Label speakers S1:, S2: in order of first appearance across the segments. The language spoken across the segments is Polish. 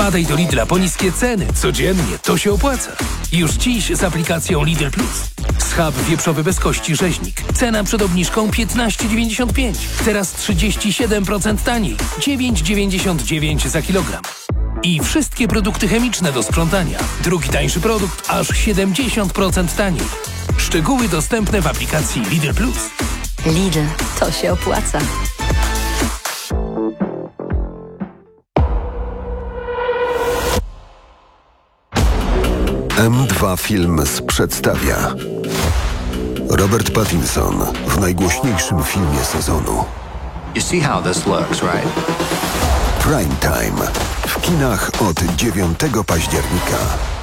S1: Wpadaj do Lidla po niskie ceny. Codziennie to się opłaca. Już dziś z aplikacją Lidl Plus. Schab wieprzowy bez kości rzeźnik. Cena przed obniżką 15,95. Teraz 37% taniej. 9,99 za kilogram. I wszystkie produkty chemiczne do sprzątania. Drugi tańszy produkt aż 70% taniej. Szczegóły dostępne w aplikacji Lidl Plus.
S2: Lidl, to się opłaca.
S3: M2 Films przedstawia Robert Pattinson w najgłośniejszym filmie sezonu.
S4: You see how this works, right?
S3: Prime Time w kinach od 9 października.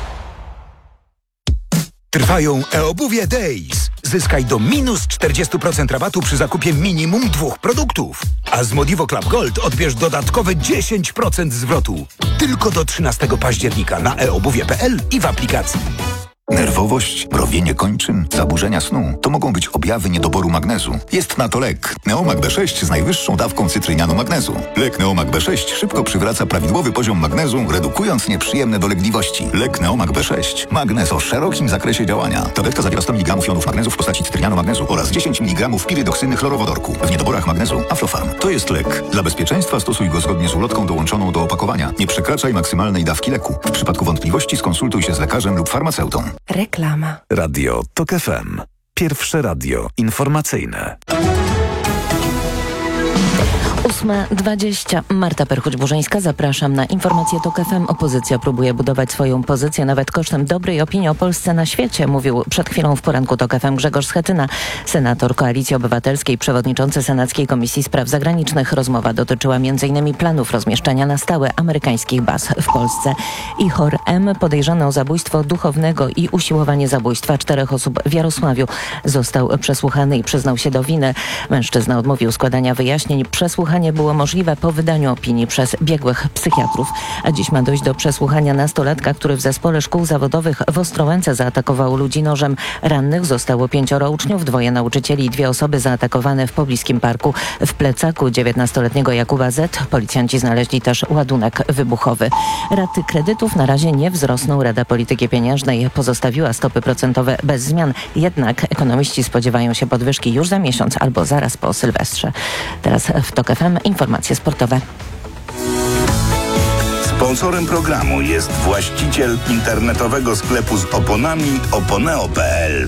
S5: Trwają e-obuwie Days. Zyskaj do minus 40% rabatu przy zakupie minimum 2 produktów. A z Modivo Club Gold odbierz dodatkowe 10% zwrotu. Tylko do 13 października na eobuwie.pl i w aplikacji.
S6: Nerwowość, mrowienie kończyn, zaburzenia snu to mogą być objawy niedoboru magnezu. Jest na to lek Neomag B6 z najwyższą dawką cytrynianu magnezu. Lek Neomag B6 szybko przywraca prawidłowy poziom magnezu, redukując nieprzyjemne dolegliwości. Lek Neomag B6. Magnez o szerokim zakresie działania. Tabletka zawiera 100 mg jonów magnezu w postaci cytrynianu magnezu oraz 10 mg pirydoksyny chlorowodorku. W niedoborach magnezu Aflofarm. To jest lek. Dla bezpieczeństwa stosuj go zgodnie z ulotką dołączoną do opakowania. Nie przekraczaj maksymalnej dawki leku. W przypadku wątpliwości skonsultuj się z lekarzem lub farmaceutą.
S2: Reklama.
S7: Radio TOK FM. Pierwsze radio informacyjne.
S2: 8:20. Marta Perchuć-Burzyńska. Zapraszam na informację TOK FM. Opozycja próbuje budować swoją pozycję nawet kosztem dobrej opinii o Polsce na świecie, mówił przed chwilą w poranku TOK FM Grzegorz Schetyna, senator Koalicji Obywatelskiej, przewodniczący Senackiej Komisji Spraw Zagranicznych. Rozmowa dotyczyła m.in. planów rozmieszczania na stałe amerykańskich baz w Polsce. Ihor M., podejrzany o zabójstwo duchownego i usiłowanie zabójstwa 4 osób w Jarosławiu, został przesłuchany i przyznał się do winy. Mężczyzna odmówił składania wyjaśnień. Przesłuchanie było możliwe po wydaniu opinii przez biegłych psychiatrów. A dziś ma dojść do przesłuchania nastolatka, który w zespole szkół zawodowych w Ostrołęce zaatakował ludzi nożem. Rannych zostało 5 uczniów, 2 nauczycieli i 2 osoby zaatakowane w pobliskim parku. W plecaku 19-letniego Jakuba Z. policjanci znaleźli też ładunek wybuchowy. Raty kredytów na razie nie wzrosną. Rada Polityki Pieniężnej pozostawiła stopy procentowe bez zmian. Jednak ekonomiści spodziewają się podwyżki już za miesiąc albo zaraz po Sylwestrze. Teraz w TOK FM informacje sportowe.
S8: Sponsorem programu jest właściciel internetowego sklepu z oponami oponeo.pl.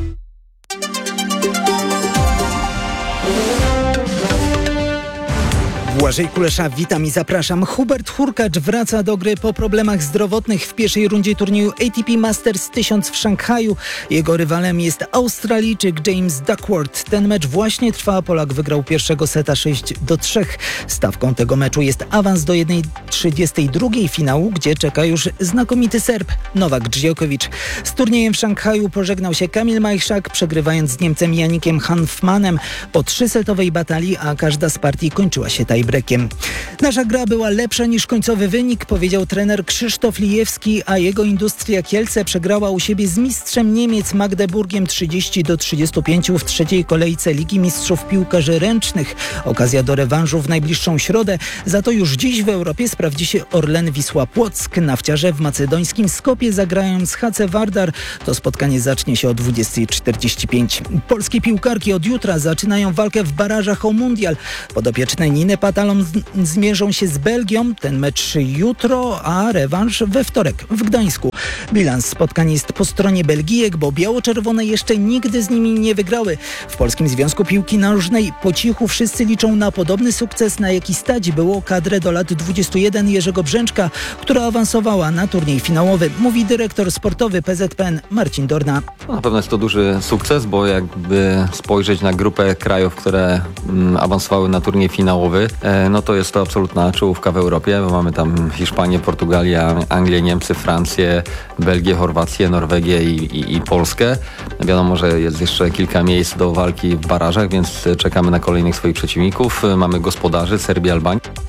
S9: Błażej Kulesza, witam i zapraszam. Hubert Hurkacz wraca do gry po problemach zdrowotnych w pierwszej rundzie turnieju ATP Masters 1000 w Szanghaju. Jego rywalem jest Australijczyk James Duckworth. Ten mecz właśnie trwa. Polak wygrał pierwszego seta 6-3. Stawką tego meczu jest awans do 1/32 finału, gdzie czeka już znakomity Serb Nowak Djokovic. Z turniejem w Szanghaju pożegnał się Kamil Majchrzak, przegrywając z Niemcem Janikiem Hanfmanem po 3-setowej batalii, a każda z partii kończyła się tiebreakiem. Nasza gra była lepsza niż końcowy wynik, powiedział trener Krzysztof Lijewski, a jego Industria Kielce przegrała u siebie z mistrzem Niemiec Magdeburgiem 30-35 w trzeciej kolejce Ligi Mistrzów Piłkarzy Ręcznych. Okazja do rewanżu w najbliższą środę. Za to już dziś w Europie sprawdzi się Orlen Wisła Płock. Nafciarze w macedońskim Skopie zagrają z HC Vardar. To spotkanie zacznie się o 20:45. Polskie piłkarki od jutra zaczynają walkę w barażach o mundial. Podopieczne Niny Patalon zmierzą się z Belgią. Ten mecz jutro, a rewanż we wtorek w Gdańsku. Bilans spotkań jest po stronie Belgijek, bo biało-czerwone jeszcze nigdy z nimi nie wygrały. W Polskim Związku Piłki Nożnej po cichu wszyscy liczą na podobny sukces, na jaki stać było kadrę do lat 21 Jerzego Brzęczka, która awansowała na turniej finałowy, mówi dyrektor sportowy PZPN Marcin Dorna.
S10: Na pewno jest to duży sukces, bo jakby spojrzeć na grupę krajów, które awansowały na turniej finałowy, no to jest to absolutna czołówka w Europie, bo mamy tam Hiszpanię, Portugalię, Anglię, Niemcy, Francję, Belgię, Chorwację, Norwegię i Polskę. Wiadomo, że jest jeszcze kilka miejsc do walki w barażach, więc czekamy na kolejnych swoich przeciwników. Mamy gospodarzy, Serbię, Albanię.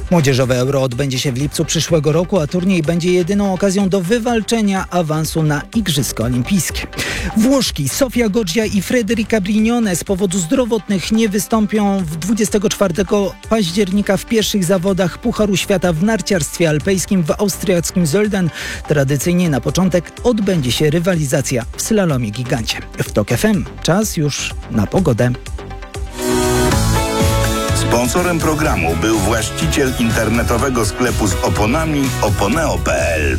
S9: Młodzieżowe Euro odbędzie się w lipcu przyszłego roku, a turniej będzie jedyną okazją do wywalczenia awansu na Igrzyska Olimpijskie. Włoszki Sofia Goggia i Federica Brignone z powodu zdrowotnych nie wystąpią 24 października w pierwszych zawodach Pucharu Świata w narciarstwie alpejskim w austriackim Sölden. Tradycyjnie na początek odbędzie się rywalizacja w slalomie gigancie. W TOK FM czas już na pogodę.
S8: Sponsorem programu był właściciel internetowego sklepu z oponami oponeo.pl.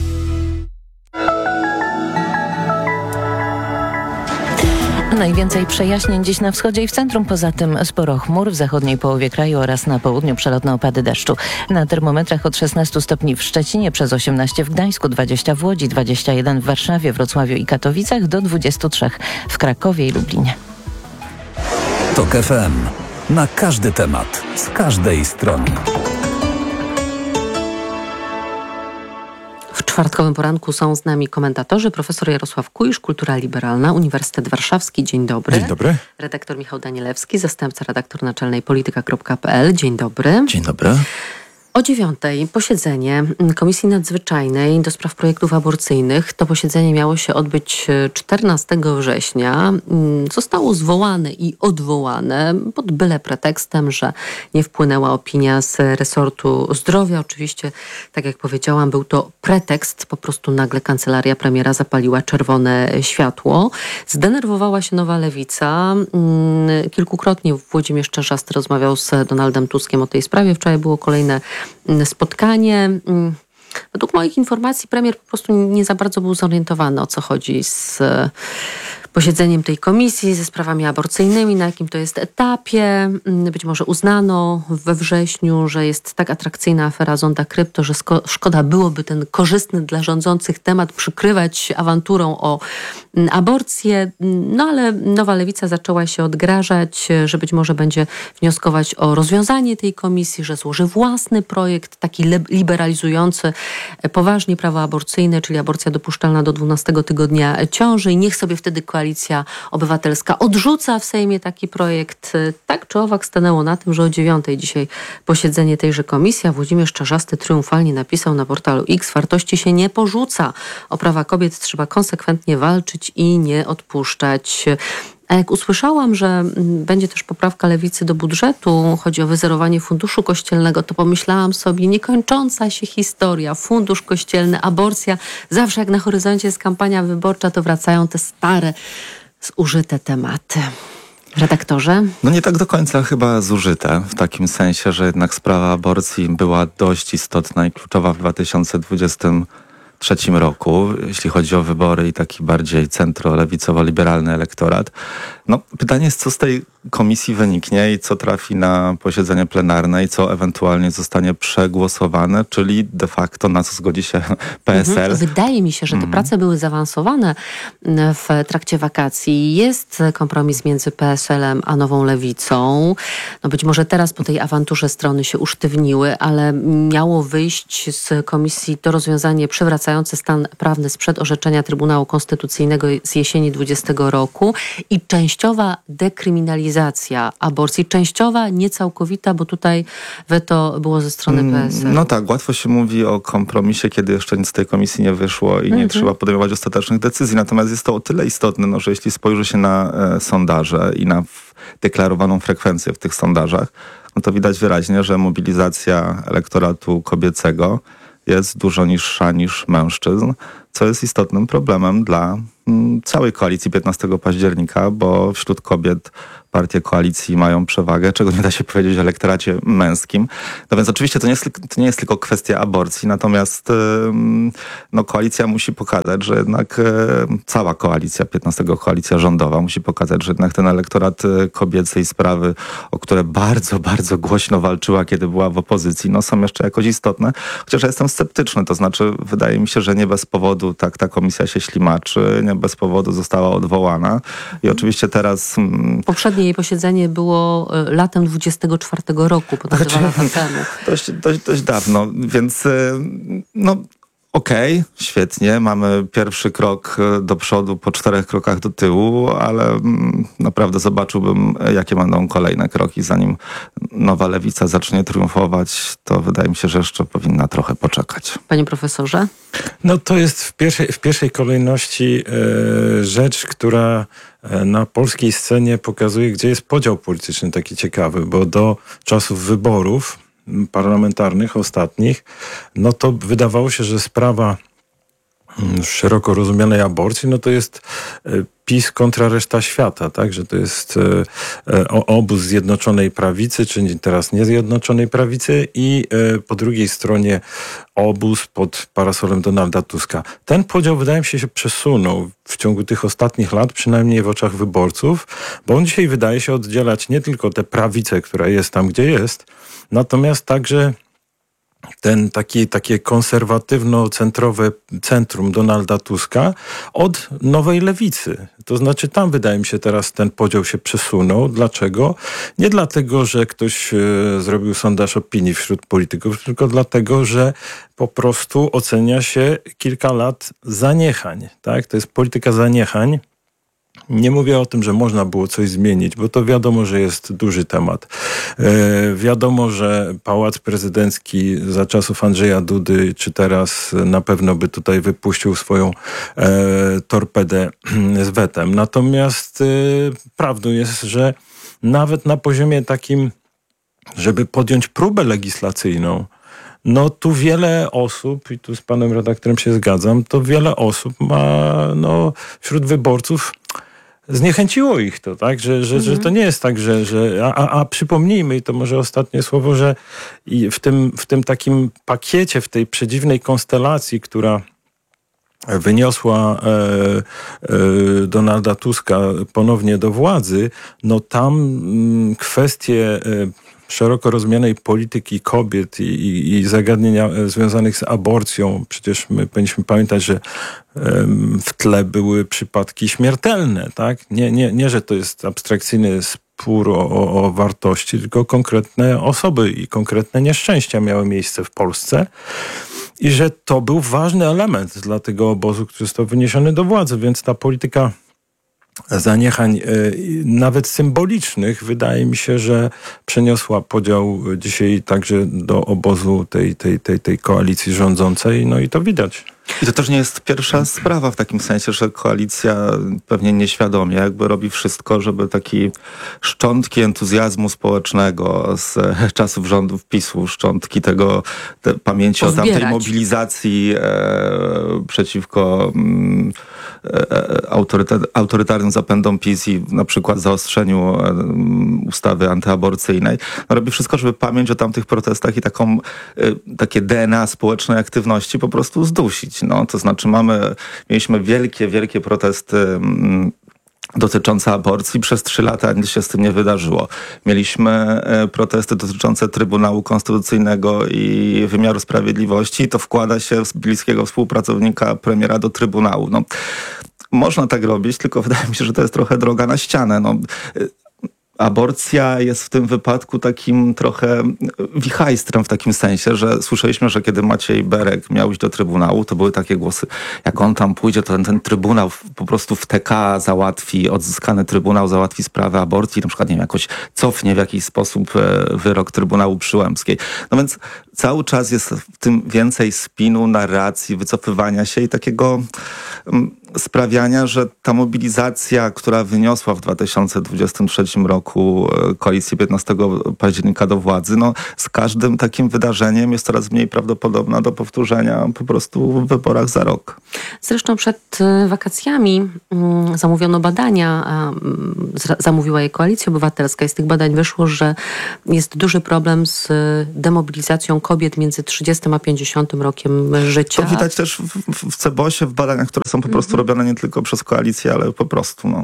S2: Najwięcej przejaśnień dziś na wschodzie i w centrum, poza tym sporo chmur w zachodniej połowie kraju oraz na południu przelotne opady deszczu. Na termometrach od 16 stopni w Szczecinie, przez 18 w Gdańsku, 20 w Łodzi, 21 w Warszawie, Wrocławiu i Katowicach, do 23 w Krakowie i Lublinie.
S7: TOK FM. Na każdy temat, z każdej strony.
S11: W czwartkowym poranku są z nami komentatorzy. Profesor Jarosław Kuisz, Kultura Liberalna, Uniwersytet Warszawski. Dzień dobry.
S12: Dzień dobry.
S11: Redaktor Michał Danielewski, zastępca redaktor naczelnej polityka.pl. Dzień dobry.
S12: Dzień dobry.
S11: O 9:00 posiedzenie Komisji Nadzwyczajnej do spraw projektów aborcyjnych. To posiedzenie miało się odbyć 14 września. Zostało zwołane i odwołane pod byle pretekstem, że nie wpłynęła opinia z resortu zdrowia. Oczywiście, tak jak powiedziałam, był to pretekst. Po prostu nagle kancelaria premiera zapaliła czerwone światło. Zdenerwowała się Nowa Lewica. Kilkukrotnie Włodzimierz Czarzasty rozmawiał z Donaldem Tuskiem o tej sprawie. Wczoraj było kolejne spotkanie. Według moich informacji premier po prostu nie za bardzo był zorientowany, o co chodzi z posiedzeniem tej komisji, ze sprawami aborcyjnymi, na jakim to jest etapie. Być może uznano we wrześniu, że jest tak atrakcyjna afera Zonda Krypto, że szkoda byłoby ten korzystny dla rządzących temat przykrywać awanturą o aborcję. No ale Nowa Lewica zaczęła się odgrażać, że być może będzie wnioskować o rozwiązanie tej komisji, że złoży własny projekt, taki liberalizujący poważnie prawo aborcyjne, czyli aborcja dopuszczalna do 12 tygodnia ciąży, i niech sobie wtedy Koalicja Obywatelska odrzuca w Sejmie taki projekt. Tak czy owak stanęło na tym, że o 9:00 dzisiaj posiedzenie tejże komisji, a Włodzimierz Czarzasty triumfalnie napisał na portalu X: wartości się nie porzuca. O prawa kobiet trzeba konsekwentnie walczyć i nie odpuszczać. A jak usłyszałam, że będzie też poprawka Lewicy do budżetu, chodzi o wyzerowanie funduszu kościelnego, to pomyślałam sobie, niekończąca się historia, fundusz kościelny, aborcja. Zawsze jak na horyzoncie jest kampania wyborcza, to wracają te stare, zużyte tematy. Redaktorze?
S12: No nie tak do końca chyba zużyte, w takim sensie, że jednak sprawa aborcji była dość istotna i kluczowa w 2023 roku, jeśli chodzi o wybory i taki bardziej centro-lewicowo-liberalny elektorat. No, pytanie jest, co z tej komisji wyniknie i co trafi na posiedzenie plenarne i co ewentualnie zostanie przegłosowane, czyli de facto na co zgodzi się PSL.
S11: Wydaje mi się, że te prace były zaawansowane w trakcie wakacji. Jest kompromis między PSL-em a Nową Lewicą. No być może teraz po tej awanturze strony się usztywniły, ale miało wyjść z komisji to rozwiązanie przywracające stan prawny sprzed orzeczenia Trybunału Konstytucyjnego z jesieni 2020 roku i częściowa dekryminalizacja aborcji. Częściowa, niecałkowita, bo tutaj weto było ze strony PSL.
S12: No tak, łatwo się mówi o kompromisie, kiedy jeszcze nic z tej komisji nie wyszło i nie trzeba podejmować ostatecznych decyzji. Natomiast jest to o tyle istotne, no, że jeśli spojrzy się na sondaże i na deklarowaną frekwencję w tych sondażach, no to widać wyraźnie, że mobilizacja elektoratu kobiecego jest dużo niższa niż mężczyzn, co jest istotnym problemem dla całej koalicji 15 października, bo wśród kobiet partie koalicji mają przewagę, czego nie da się powiedzieć o elektoracie męskim. No więc oczywiście to nie jest tylko kwestia aborcji, natomiast no, koalicja musi pokazać, że jednak cała koalicja, 15 koalicja rządowa musi pokazać, że jednak ten elektorat kobiecej sprawy, o które bardzo, bardzo głośno walczyła, kiedy była w opozycji, no są jeszcze jakoś istotne, chociaż ja jestem sceptyczny, to znaczy wydaje mi się, że nie bez powodu tak ta komisja się ślimaczy, nie bez powodu została odwołana i oczywiście teraz...
S11: Poprzednie jej posiedzenie było latem 24 roku, ponad 2 lata temu.
S12: Dość dawno, więc no Okej, świetnie, mamy pierwszy krok do przodu po 4 krokach do tyłu, ale naprawdę zobaczyłbym, jakie będą kolejne kroki, zanim nowa lewica zacznie triumfować. To wydaje mi się, że jeszcze powinna trochę poczekać.
S11: Panie profesorze?
S13: No to jest w pierwszej kolejności rzecz, która na polskiej scenie pokazuje, gdzie jest podział polityczny taki ciekawy, bo do czasów wyborów parlamentarnych ostatnich, no to wydawało się, że sprawa szeroko rozumianej aborcji, no to jest PiS kontra reszta świata, tak? Że to jest obóz Zjednoczonej Prawicy, czyli teraz niezjednoczonej Prawicy i po drugiej stronie obóz pod parasolem Donalda Tuska. Ten podział, wydaje mi się przesunął w ciągu tych ostatnich lat, przynajmniej w oczach wyborców, bo on dzisiaj wydaje się oddzielać nie tylko tę prawicę, która jest tam, gdzie jest, natomiast także ten takie konserwatywno-centrowe centrum Donalda Tuska od nowej lewicy. To znaczy tam wydaje mi się teraz ten podział się przesunął. Dlaczego? Nie dlatego, że ktoś zrobił sondaż opinii wśród polityków, tylko dlatego, że po prostu ocenia się kilka lat zaniechań. Tak? To jest polityka zaniechań. Nie mówię o tym, że można było coś zmienić, bo to wiadomo, że jest duży temat. Wiadomo, że Pałac Prezydencki za czasów Andrzeja Dudy, czy teraz na pewno by tutaj wypuścił swoją torpedę z wetem. Natomiast prawdą jest, że nawet na poziomie takim, żeby podjąć próbę legislacyjną, no tu wiele osób, i tu z panem redaktorem się zgadzam, to wiele osób ma wśród wyborców zniechęciło ich to, tak? Że to nie jest tak, a przypomnijmy, i to może ostatnie słowo, że w tym takim pakiecie, w tej przedziwnej konstelacji, która wyniosła Donalda Tuska ponownie do władzy, no tam kwestie szeroko rozumianej polityki kobiet i zagadnienia związanych z aborcją. Przecież my powinniśmy pamiętać, że w tle były przypadki śmiertelne, tak? Nie, że to jest abstrakcyjny spór o wartości, tylko konkretne osoby i konkretne nieszczęścia miały miejsce w Polsce. I że to był ważny element dla tego obozu, który został wyniesiony do władzy, więc ta polityka zaniechań, nawet symbolicznych, wydaje mi się, że przeniosła podział dzisiaj także do obozu tej koalicji rządzącej, no i to widać.
S12: I to też nie jest pierwsza sprawa w takim sensie, że koalicja pewnie nieświadomie jakby robi wszystko, żeby taki szczątki entuzjazmu społecznego z czasów rządów PiS-u, szczątki pamięci pozbierać. O tamtej mobilizacji przeciwko autorytarnym zapędom PiS i na przykład zaostrzeniu ustawy antyaborcyjnej. No, robi wszystko, żeby pamięć o tamtych protestach i takie DNA społecznej aktywności po prostu zdusić. No, to znaczy mieliśmy wielkie protesty dotyczące aborcji. Przez 3 lata nic się z tym nie wydarzyło. Mieliśmy protesty dotyczące Trybunału Konstytucyjnego i wymiaru sprawiedliwości. To wkłada się z bliskiego współpracownika premiera do Trybunału. No, można tak robić, tylko wydaje mi się, że to jest trochę droga na ścianę. No, aborcja jest w tym wypadku takim trochę wichajstrem w takim sensie, że słyszeliśmy, że kiedy Maciej Berek miał iść do Trybunału, to były takie głosy, jak on tam pójdzie, to ten Trybunał po prostu w TK załatwi, odzyskany Trybunał załatwi sprawę aborcji, na przykład, nie wiem, jakoś cofnie w jakiś sposób wyrok Trybunału Przyłębskiej. No więc cały czas jest w tym więcej spinu, narracji, wycofywania się i takiego sprawiania, że ta mobilizacja, która wyniosła w 2023 roku koalicję 15 października do władzy, no z każdym takim wydarzeniem jest coraz mniej prawdopodobna do powtórzenia po prostu w wyborach za rok.
S11: Zresztą przed wakacjami zamówiono badania, zamówiła je Koalicja Obywatelska i z tych badań wyszło, że jest duży problem z demobilizacją kobiet między 30 a 50 rokiem życia.
S12: To widać też w Cebosie, w badaniach, które są po prostu robione nie tylko przez koalicję, ale po prostu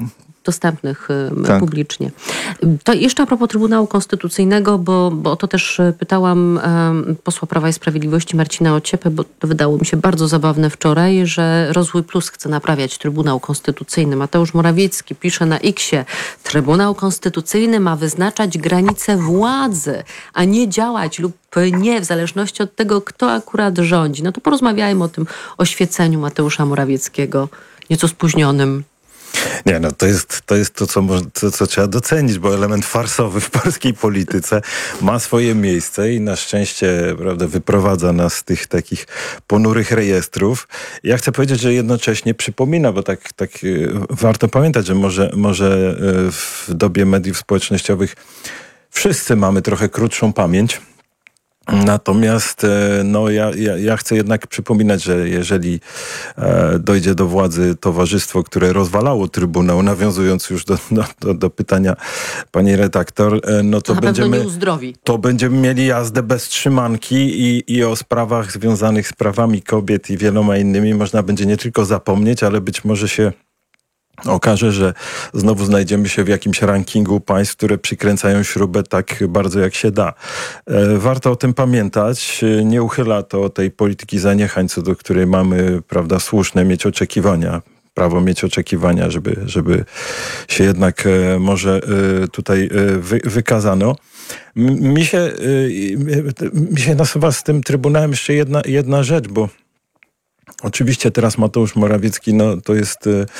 S11: dostępnych publicznie. To jeszcze a propos Trybunału Konstytucyjnego, bo to też pytałam posła Prawa i Sprawiedliwości Marcina Ociepę, bo to wydało mi się bardzo zabawne wczoraj, że Rozwój Plus chce naprawiać Trybunał Konstytucyjny. Mateusz Morawiecki pisze na X-ie: Trybunał Konstytucyjny ma wyznaczać granice władzy, a nie działać lub nie, w zależności od tego, kto akurat rządzi. No to porozmawiajmy o tym oświeceniu Mateusza Morawieckiego, nieco spóźnionym.
S13: Nie, no to jest to, co trzeba docenić, bo element farsowy w polskiej polityce ma swoje miejsce i na szczęście, prawda, wyprowadza nas z tych takich ponurych rejestrów. Ja chcę powiedzieć, że jednocześnie przypomina, bo tak warto pamiętać, że może w dobie mediów społecznościowych wszyscy mamy trochę krótszą pamięć. Natomiast ja chcę jednak przypominać, że jeżeli dojdzie do władzy towarzystwo, które rozwalało Trybunał, nawiązując już do pytania pani redaktor, no to będziemy mieli jazdę bez trzymanki i o sprawach związanych z prawami kobiet i wieloma innymi można będzie nie tylko zapomnieć, ale być może się okaże, że znowu znajdziemy się w jakimś rankingu państw, które przykręcają śrubę tak bardzo jak się da. Warto o tym pamiętać. Nie uchyla to tej polityki zaniechań, co do której mamy, prawda, słuszne mieć oczekiwania. Prawo mieć oczekiwania, żeby się jednak może tutaj wykazano. Mi się nasuwa z tym Trybunałem jeszcze jedna rzecz, bo oczywiście teraz Mateusz Morawiecki, to jest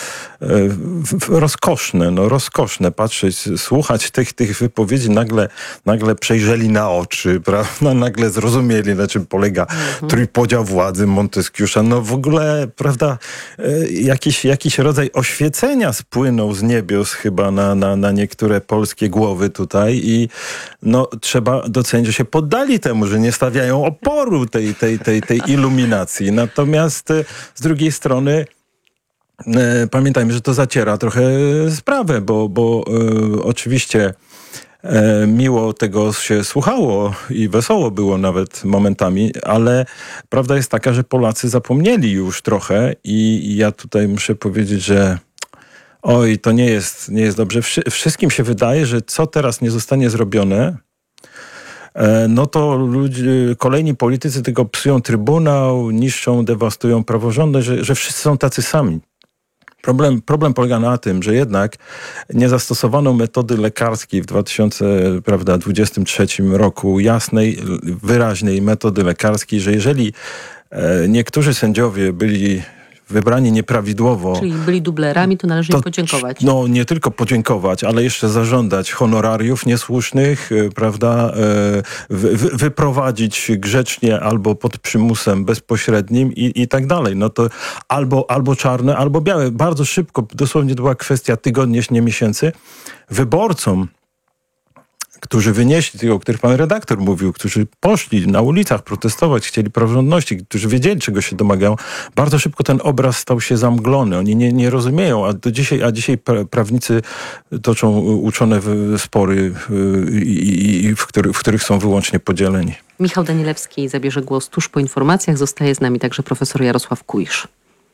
S13: rozkoszne patrzeć, słuchać tych wypowiedzi, nagle przejrzeli na oczy, prawda, nagle zrozumieli, na czym polega trójpodział władzy Monteskiusza. No w ogóle, prawda, jakiś rodzaj oświecenia spłynął z niebios chyba na niektóre polskie głowy tutaj i trzeba docenić, że się poddali temu, że nie stawiają oporu tej iluminacji. Natomiast z drugiej strony pamiętajmy, że to zaciera trochę sprawę, bo oczywiście miło tego się słuchało i wesoło było nawet momentami, ale prawda jest taka, że Polacy zapomnieli już trochę i ja tutaj muszę powiedzieć, że to nie jest dobrze. Wszystkim się wydaje, że co teraz nie zostanie zrobione, no to kolejni politycy tylko psują Trybunał, niszczą, dewastują praworządność, że wszyscy są tacy sami. Problem polega na tym, że jednak nie zastosowano metody lekarskiej w 2023 roku, jasnej, wyraźnej metody lekarskiej, że jeżeli niektórzy sędziowie byli wybrani nieprawidłowo.
S11: Czyli byli dublerami, to należy im podziękować.
S13: No nie tylko podziękować, ale jeszcze zażądać honorariów niesłusznych, prawda, wyprowadzić grzecznie albo pod przymusem bezpośrednim i tak dalej. No to albo czarne, albo białe. Bardzo szybko, dosłownie to była kwestia tygodni, nie miesięcy, wyborcom, którzy wynieśli tego, o których pan redaktor mówił, którzy poszli na ulicach protestować, chcieli praworządności, którzy wiedzieli, czego się domagają, bardzo szybko ten obraz stał się zamglony. Oni nie rozumieją, a dzisiaj prawnicy toczą uczone spory, w których są wyłącznie podzieleni.
S11: Michał Danielewski zabierze głos tuż po informacjach. Zostaje z nami także profesor Jarosław Kuisz.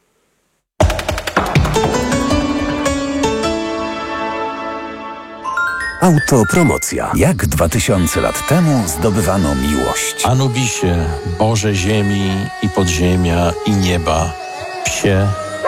S7: Autopromocja. Jak 2000 lat temu zdobywano miłość?
S14: Anubisie, Boże ziemi i podziemia i nieba, psie.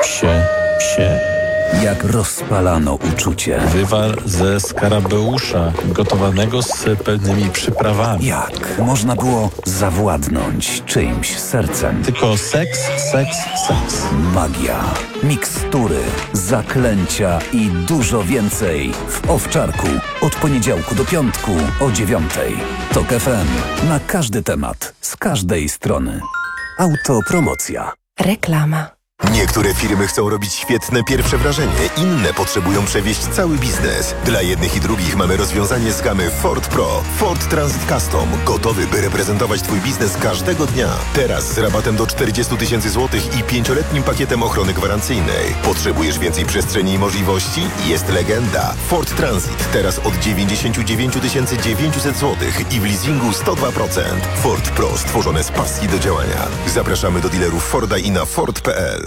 S7: Jak rozpalano uczucie?
S14: Wywar ze skarabeusza, gotowanego z pełnymi przyprawami.
S7: Jak można było zawładnąć czyimś sercem?
S14: Tylko seks.
S7: Magia, mikstury, zaklęcia i dużo więcej w Owczarku. Od poniedziałku do piątku o 9:00. TOK FM. Na każdy temat, z każdej strony. Autopromocja.
S15: Reklama.
S16: Niektóre firmy chcą robić świetne pierwsze wrażenie, inne potrzebują przewieźć cały biznes. Dla jednych i drugich mamy rozwiązanie z gamy Ford Pro. Ford Transit Custom. Gotowy, by reprezentować Twój biznes każdego dnia. Teraz z rabatem do 40 000 złotych i 5-letnim pakietem ochrony gwarancyjnej. Potrzebujesz więcej przestrzeni i możliwości? Jest legenda. Ford Transit. Teraz od 99 900 złotych i w leasingu 102%. Ford Pro. Stworzone z pasji do działania. Zapraszamy do dealerów Forda i na Ford.pl.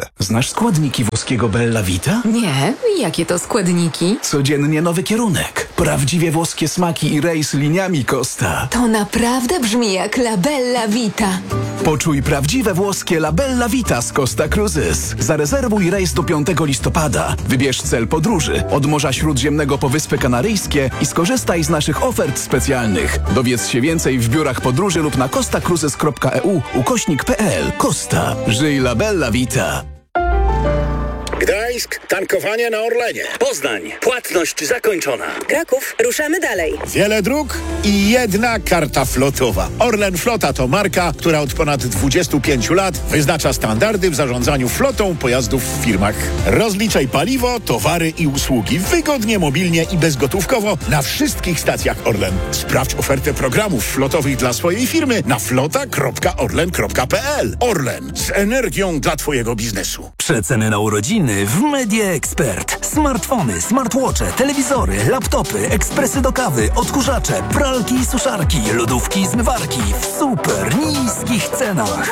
S15: Znasz składniki włoskiego Bella Vita?
S17: Nie, jakie to składniki?
S15: Codziennie nowy kierunek. Prawdziwie włoskie smaki i rejs liniami Costa.
S17: To naprawdę brzmi jak La Bella Vita.
S15: Poczuj prawdziwe włoskie La Bella Vita z Costa Cruises. Zarezerwuj rejs do 5 listopada. Wybierz cel podróży od Morza Śródziemnego po Wyspy Kanaryjskie i skorzystaj z naszych ofert specjalnych. Dowiedz się więcej w biurach podróży lub na costacruises.eu/PL. Costa. Żyj La Bella Vita.
S18: Gdańsk, tankowanie na Orlenie. Poznań, płatność zakończona.
S19: Kraków, ruszamy dalej.
S18: Wiele dróg i jedna karta flotowa. Orlen Flota to marka, która od ponad 25 lat wyznacza standardy w zarządzaniu flotą pojazdów w firmach. Rozliczaj paliwo, towary i usługi wygodnie, mobilnie i bezgotówkowo na wszystkich stacjach Orlen. Sprawdź ofertę programów flotowych dla swojej firmy na flota.orlen.pl. Orlen, z energią dla twojego biznesu.
S20: Przeceny na urodziny w Media Expert. Smartfony, smartwatche, telewizory, laptopy, ekspresy do kawy, odkurzacze, pralki i suszarki, lodówki i zmywarki w super niskich cenach.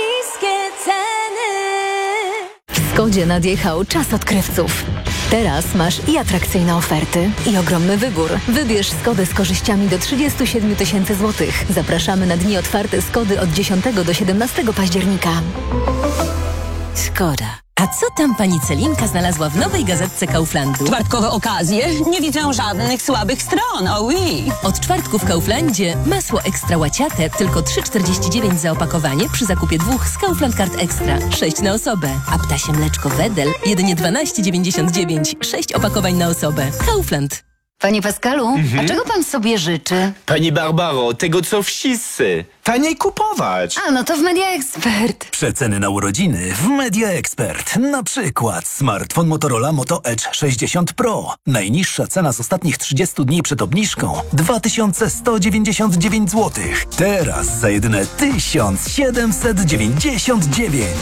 S21: W Skodzie nadjechał czas odkrywców. Teraz masz i atrakcyjne oferty, i ogromny wybór. Wybierz Skodę z korzyściami do 37 000 złotych. Zapraszamy na dni otwarte Skody od 10 do 17 października.
S22: Szkoda. A co tam pani Celinka znalazła w nowej gazetce Kauflandu?
S23: Czwartkowe okazje? Nie widzę żadnych słabych stron, oui.
S22: Od czwartku w Kauflandzie masło ekstra łaciate tylko 3,49 za opakowanie przy zakupie 2 z Kaufland Card Extra. 6 na osobę. A ptasie mleczko Wedel jedynie 12,99. 6 opakowań na osobę. Kaufland.
S24: Panie Pascalu, a czego pan sobie życzy?
S25: Pani Barbaro, tego co wszyscy. Taniej kupować.
S24: A, no to w Media Expert.
S20: Przeceny na urodziny w Media Expert. Na przykład smartfon Motorola Moto Edge 60 Pro. Najniższa cena z ostatnich 30 dni przed obniżką 2199 zł. Teraz za jedyne 1799.